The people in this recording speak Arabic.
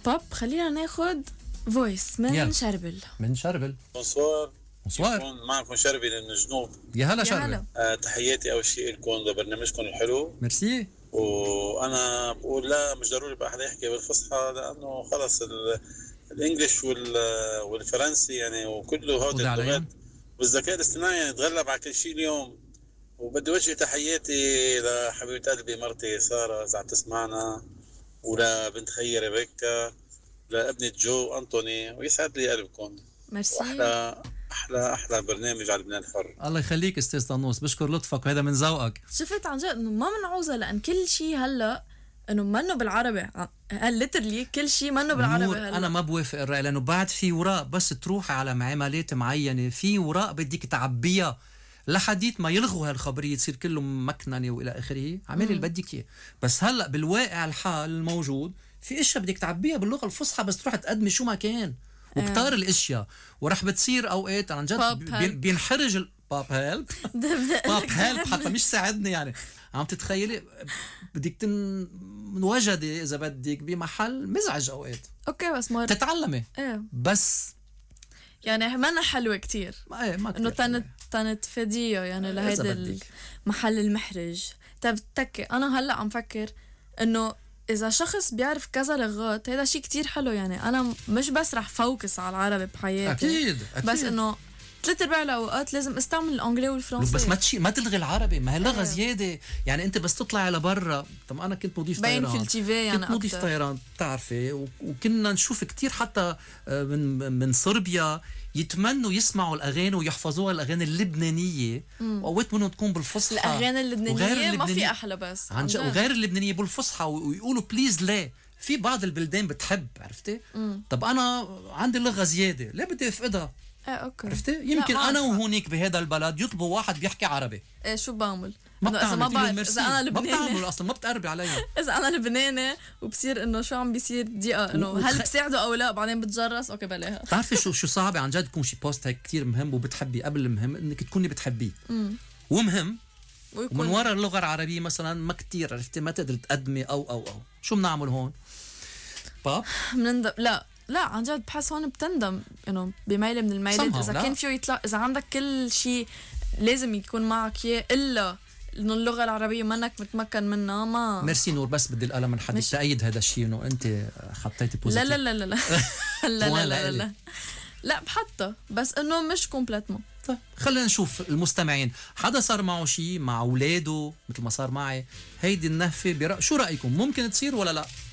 باب خلينا ناخد فويس من شربل. من شربل. بونسوار. بونسوار. معكم شربل من الجنوب. يا هلا شربل. تحياتي اول شيء لكم لبرنامجكم الحلو. ميرسي. وانا بقول لا مش ضروري بقى حدا يحكي بالفصحى لانه خلص الانجليش والفرنسي يعني وكله هودي اللغات والذكاء الاصطناعي يعني تغلب على كل شيء اليوم. وبدي وجه تحياتي لحبيبه قلبي مرتي ساره اذا عم تسمعنا، ولا بنت خيي ريبيكا، لابنة جو أنطوني، ويسعد لي قلبكم. ميرسي. أحلى برنامج على لبنان الحر. الله يخليك استاذ طنوس، بشكر لطفك وهذا من ذوقك. شفت عن جد انه ما منعوزة لان كل شيء هلا انه منه بالعربي، ليترلي كل شيء منه بالعربي هلا. انا ما بوافق الرأي لانه بعد في وراء بس تروح على معاملات معينة، في وراء بدك تعبيها لحديت ما يلغوا هالخبرية تصير كله مكننة والى اخره. اعملي اللي بدك اياه، بس هلا بالواقع الحال الموجود في اشياء بدك تعبيها باللغه الفصحى بس تروح تقدمي شو ما كان وكتار الاشياء ورح بتصير اوقات عن جد بينحرج باب هيلب باب هيلب حتى مش ساعدني يعني. عم تتخيلي بدك تنوجدي اذا بدك بمحل مزعج اوقات. اوكي بس ما تتعلمي بس يعني منا حلوه كتير انه تنت فديه يعني لهيدا المحل المحرج. طيب تكي انا هلا عم فكر انه إذا شخص بيعرف كذا لغات هذا شيء كتير حلو. يعني أنا مش بس رح فوكس على العربي بحياتي أكيد. بس إنه 3/4 الأوقات لازم استعمل الأنجلي والفرنسي. بس ما تلغي العربي، ما هي لغة زيادة يعني. أنت بس تطلع على برا. طب أنا كنت مضيف طيران، باين في التيفي يعني كنت مضيف طيران بتعرفي، وكنا نشوف كتير حتى من صربيا يتمنوا يسمعوا الأغاني ويحفظوها الأغاني اللبنانية، وأوقات منهم تكون بالفصحى. الأغاني اللبنانية ما في أحلى بس وغير اللبنانية بالفصحى ويقولوا بليز لا. في بعض البلدان بتحب عرفتي. طب أنا عندي لغة زيادة ليه بدي أفقدها؟ أوكي. عرفتي يمكن أنا وهونيك بهذا البلد يطلبوا واحد بيحكي عربي. شو بعمل؟ ما بتعمل. إذا أنا لبناني ما بتعمل أصلا، ما بتقربي علي. إذا أنا لبناني وبصير إنه شو عم بيصير دقيقة إنه هل بساعده أو لا بعدين بتجرس أوكي بلاها. تعرفي شو صعب عن جد يكون شي بوست هيك كتير مهم وبتحبي قبل المهم إنك تكوني بتحبيه ومهم ومن وراء اللغة العربية مثلا ما كتير عرفتي ما تقدر تقدمي أو شو بنعمل هون؟ باب بنندم. لا عن جد بحس هون بتندم انه بميله من الميلات اذا كان فيه يطلع. اذا عندك كل شيء لازم يكون معك اياه الا انه اللغه العربيه منك متمكن منها. ما ميرسي نور، بس بدي القلم من حد تأيد هذا الشيء انه انت حطيتي بوزيتيف. لا لا لا لا لا لا لا لا بحطها بس انه مش كومبليتمون. طيب خلينا نشوف المستمعين، حدا صار معه شيء مع اولاده مثل ما صار معي هيدي النهفه شو رايكم؟ ممكن تصير ولا لا؟